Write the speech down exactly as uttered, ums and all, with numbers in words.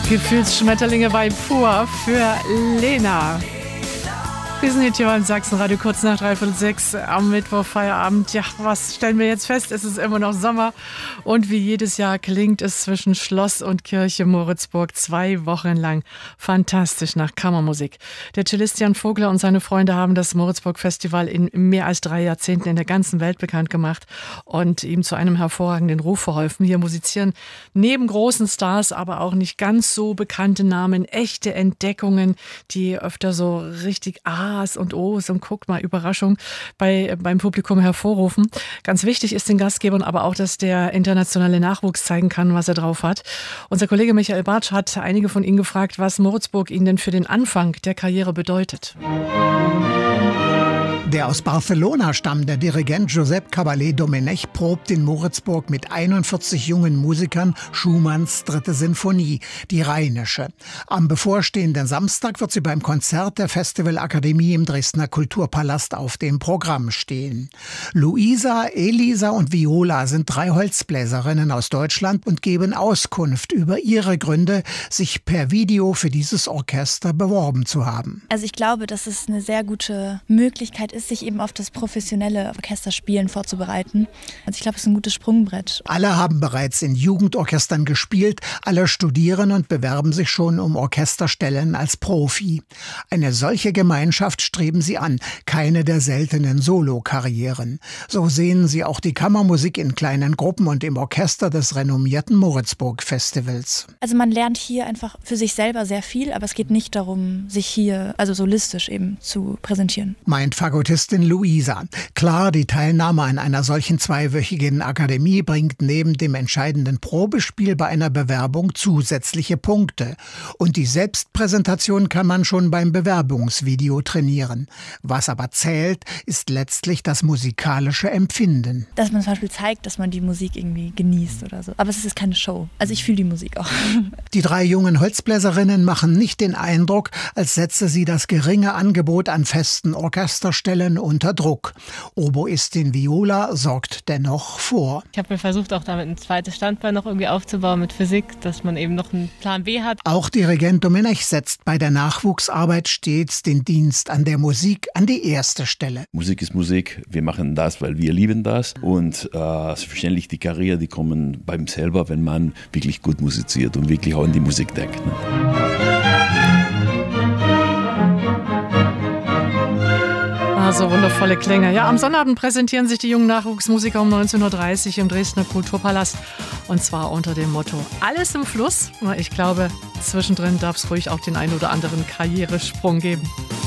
Gefühlsschmetterlinge bei Pur für Lena. Wir sind jetzt hier beim Sachsenradio, kurz nach dreiviertel sechs am Mittwoch Feierabend. Ja, was stellen wir jetzt fest? Es ist immer noch Sommer und wie jedes Jahr klingt es zwischen Schloss und Kirche Moritzburg zwei Wochen lang fantastisch nach Kammermusik. Der Cellist Jan Vogler und seine Freunde haben das Moritzburg Festival in mehr als drei Jahrzehnten in der ganzen Welt bekannt gemacht und ihm zu einem hervorragenden Ruf verholfen. Hier musizieren neben großen Stars aber auch nicht ganz so bekannte Namen, echte Entdeckungen, die öfter so richtig A's und O's und guck mal, Überraschung bei, beim Publikum hervorrufen. Ganz wichtig ist den Gastgebern aber auch, dass der internationale Nachwuchs zeigen kann, was er drauf hat. Unser Kollege Michael Bartsch hat einige von Ihnen gefragt, was Moritzburg ihnen denn für den Anfang der Karriere bedeutet. Der aus Barcelona stammende Dirigent Josep Caballé-Domenech probt in Moritzburg mit einundvierzig jungen Musikern Schumanns dritte Sinfonie, die Rheinische. Am bevorstehenden Samstag wird sie beim Konzert der Festivalakademie im Dresdner Kulturpalast auf dem Programm stehen. Luisa, Elisa und Viola sind drei Holzbläserinnen aus Deutschland und geben Auskunft über ihre Gründe, sich per Video für dieses Orchester beworben zu haben. Also ich glaube, dass es eine sehr gute Möglichkeit ist, sich eben auf das professionelle Orchesterspielen vorzubereiten. Also ich glaube, es ist ein gutes Sprungbrett. Alle haben bereits in Jugendorchestern gespielt, alle studieren und bewerben sich schon um Orchesterstellen als Profi. Eine solche Gemeinschaft streben sie an, keine der seltenen Solokarrieren. So sehen sie auch die Kammermusik in kleinen Gruppen und im Orchester des renommierten Moritzburg-Festivals. Also man lernt hier einfach für sich selber sehr viel, aber es geht nicht darum, sich hier also solistisch eben zu präsentieren. Meint Fagottistin Luisa. Klar, die Teilnahme an einer solchen zweiwöchigen Akademie bringt neben dem entscheidenden Probespiel bei einer Bewerbung zusätzliche Punkte. Und die Selbstpräsentation kann man schon beim Bewerbungsvideo trainieren. Was aber zählt, ist letztlich das musikalische Empfinden. Dass man zum Beispiel zeigt, dass man die Musik irgendwie genießt oder so. Aber es ist keine Show. Also ich fühle die Musik auch. Die drei jungen Holzbläserinnen machen nicht den Eindruck, als setze sie das geringe Angebot an festen Orchesterstellen unter Druck. Oboistin Viola sorgt dennoch vor. Ich habe mir versucht, auch damit ein zweites Standbein noch irgendwie aufzubauen mit Physik, dass man eben noch einen Plan B hat. Auch Dirigent Domenech setzt bei der Nachwuchsarbeit stets den Dienst an der Musik an die erste Stelle. Musik ist Musik. Wir machen das, weil wir lieben das. Und äh, selbstverständlich die Karriere, die kommen beim selber, wenn man wirklich gut musiziert und wirklich auch an die Musik denkt. Ne? So wundervolle Klänge. Ja, am Sonnabend präsentieren sich die jungen Nachwuchsmusiker um neunzehn Uhr dreißig im Dresdner Kulturpalast. Und zwar unter dem Motto: Alles im Fluss. Ich glaube, zwischendrin darf es ruhig auch den einen oder anderen Karrieresprung geben.